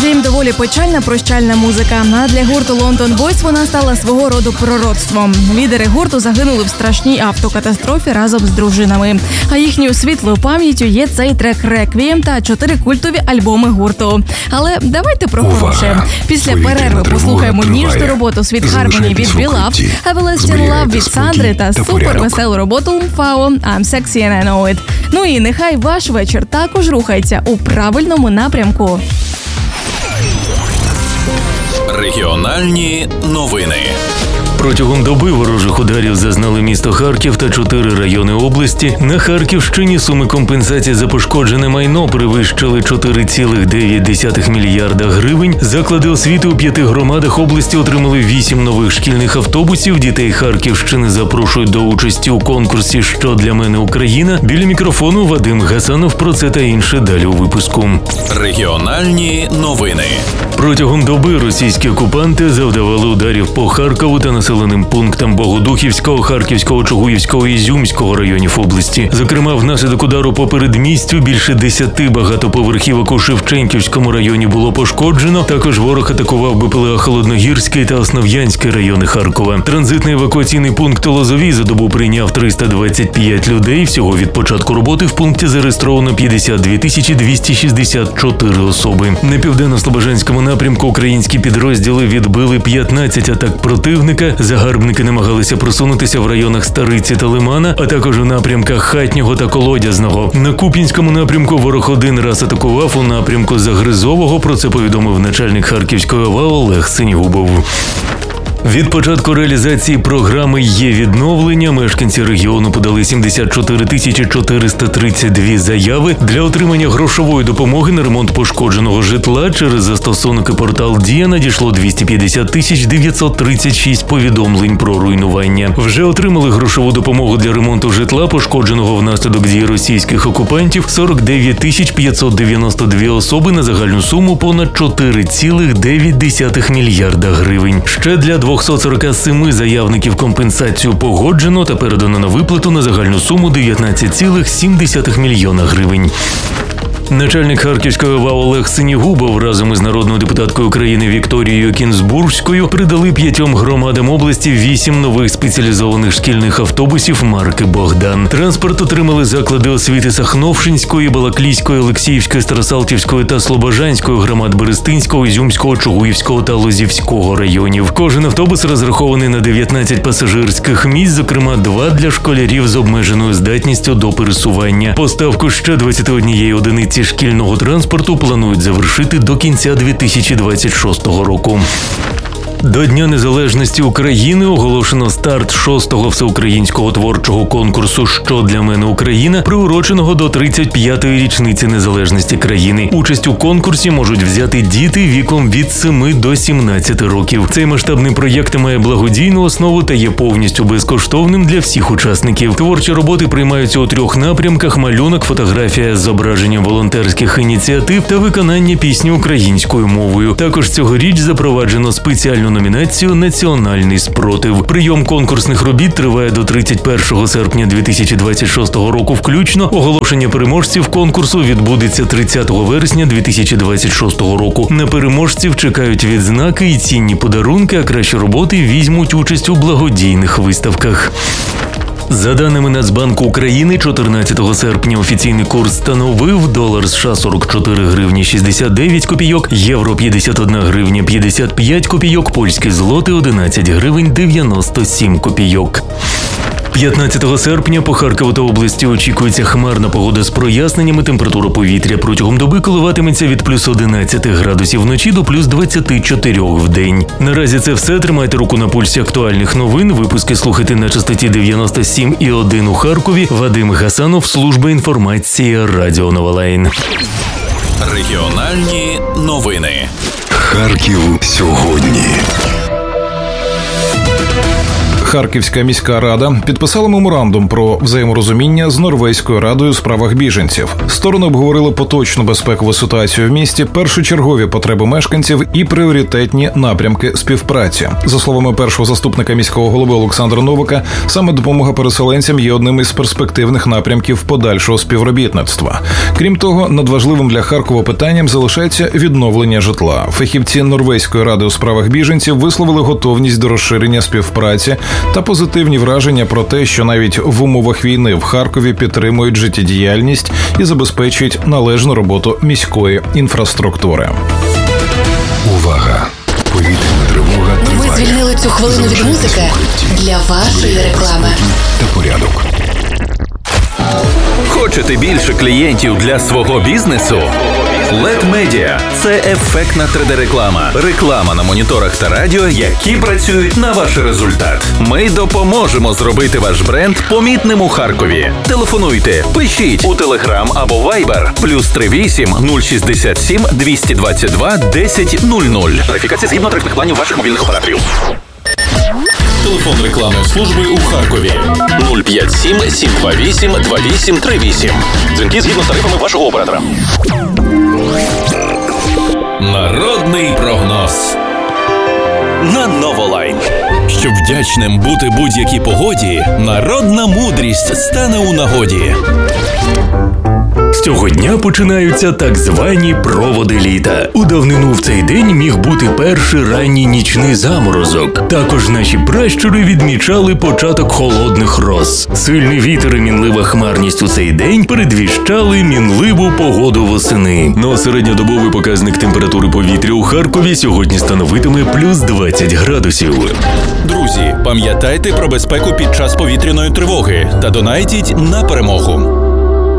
Насправді, доволі печальна прощальна музика. А для гурту London Boys вона стала свого роду пророцтвом. Лідери гурту загинули в страшній автокатастрофі разом з дружинами. А їхньою світлою пам'яттю є цей трек «Реквієм» та 4 культові альбоми гурту. Але давайте про хороше. Після перерви послухаємо ніжну роботу «Sweet Harmony» від We Love, «Everlasting Love» від Сандри та супервеселу роботу «Умфао» «I'm Sexy and I Know It». Ну і нехай ваш вечір також рухається у правильному напрямку. Регіональні новини. Протягом доби ворожих ударів зазнали місто Харків та 4 райони області. На Харківщині суми компенсації за пошкоджене майно перевищили 4,9 мільярда гривень. Заклади освіти у 5 громадах області отримали 8 нових шкільних автобусів. Дітей Харківщини запрошують до участі у конкурсі «Що для мене Україна?». Біля мікрофону Вадим Гасанов. Про це та інше далі у випуску. Регіональні новини. Протягом доби російські окупанти завдавали ударів по Харкову та населеним пунктам Богодухівського, Харківського, Чугуївського і Ізюмського районів області. Зокрема, внаслідок удару по передмістю більше 10 багатоповерхівок у Шевченківському районі було пошкоджено. Також ворог атакував БПЛА Холодногірський та Основ'янський райони Харкова. Транзитний евакуаційний пункт Лозовий за добу прийняв 325 людей. Всього від початку роботи в пункті зареєстровано 52 264 особи. На південно-слобожанському напрямку українські підрозділи відбили 15 атак противника. Загарбники намагалися просунутися в районах Стариці та Лимана, а також у напрямках Хатнього та Колодязного. На Куп'янському напрямку ворог один раз атакував у напрямку Загризового. Про це повідомив начальник Харківської ОВА Олег Синьгубов. Від початку реалізації програми «Є відновлення» мешканці регіону подали 74 432 заяви. Для отримання грошової допомоги на ремонт пошкодженого житла через застосунок і портал «Дія» надійшло 250 936 повідомлень про руйнування. Вже отримали грошову допомогу для ремонту житла, пошкодженого внаслідок дії російських окупантів, 49 592 особи на загальну суму понад 4,9 мільярда гривень. Ще для 247 заявників компенсацію погоджено та передано на виплату на загальну суму 19,7 мільйона гривень. Начальник Харківської ОВА Олег Синьгубов разом із народною депутаткою України Вікторією Кінзбурзькою придали 5 громадам області 8 нових спеціалізованих шкільних автобусів марки «Богдан». Транспорт отримали заклади освіти Сахновшинської, Балаклійської, Олексіївської, Старосалтівської та Слобожанської громад Берестинського, Ізюмського, Чугуївського та Лозівського районів. Кожен автобус розрахований на 19 пасажирських місць, зокрема 2 для школярів з обмеженою здатністю до пересування. Поставку ще 21 одиниці шкільного транспорту планують завершити до кінця 2026 року. До Дня Незалежності України оголошено старт 6-го всеукраїнського творчого конкурсу «Що для мене Україна?», приуроченого до 35-ї річниці незалежності країни. Участь у конкурсі можуть взяти діти віком від 7 до 17 років. Цей масштабний проєкт має благодійну основу та є повністю безкоштовним для всіх учасників. Творчі роботи приймаються у 3 напрямках: малюнок, фотографія з зображенням волонтерських ініціатив та виконання пісні українською мовою. Також цьогоріч запроваджено спеціальну номінацію «Національний спротив». Прийом конкурсних робіт триває до 31 серпня 2026 року включно. Оголошення переможців конкурсу відбудеться 30 вересня 2026 року. На переможців чекають відзнаки і цінні подарунки, а кращі роботи візьмуть участь у благодійних виставках. За даними Нацбанку України, 14 серпня офіційний курс становив: долар США 44 гривні 69 копійок, євро 51 гривня 55 копійок, польський злотий 11 гривень 97 копійок. 15 серпня по Харкову та області очікується хмарна погода з проясненнями. Температура повітря протягом доби коливатиметься від плюс 11 градусів вночі до плюс 24 в день. Наразі це все. Тримайте руку на пульсі актуальних новин. Випуски слухайте на частоті 97,1 у Харкові. Вадим Гасанов, служба інформації Радіо Новолайн. Регіональні новини. Харків сьогодні. Харківська міська рада підписала меморандум про взаєморозуміння з Норвезькою радою у справах біженців. Сторони обговорили поточну безпекову ситуацію в місті, першочергові потреби мешканців і пріоритетні напрямки співпраці. За словами першого заступника міського голови Олександра Новака, саме допомога переселенцям є одним із перспективних напрямків подальшого співробітництва. Крім того, надважливим для Харкова питанням залишається відновлення житла. Фахівці Норвезької ради у справах біженців висловили готовність до розширення співпраці та позитивні враження про те, що навіть в умовах війни в Харкові підтримують життєдіяльність і забезпечують належну роботу міської інфраструктури. Увага! Повітряна тривога триває. Ми звільнили цю хвилину від музики для вашої реклами. Та порядок. Хочете більше клієнтів для свого бізнесу? LED Media – це ефектна 3D-реклама. Реклама на моніторах та радіо, які працюють на ваш результат. Ми допоможемо зробити ваш бренд помітним у Харкові. Телефонуйте, пишіть у Telegram або Viber +38 067 222 1000. Верифікація згідно тарифних планів ваших мобільних операторів. Телефон рекламної служби у Харкові 057 728 2838. Дзвінки згідно з тарифами вашого оператора. Народний прогноз на Новолайн. Щоб вдячним бути будь-якій погоді, народна мудрість стане у нагоді. З цього дня починаються так звані проводи літа. У давнину в цей день міг бути перший ранній нічний заморозок. Також наші пращури відмічали початок холодних роз. Сильний вітер і мінлива хмарність у цей день передвіщали мінливу погоду восени. Но середньодобовий показник температури повітря у Харкові сьогодні становитиме плюс 20 градусів. Друзі, пам'ятайте про безпеку під час повітряної тривоги та донайтіть на перемогу.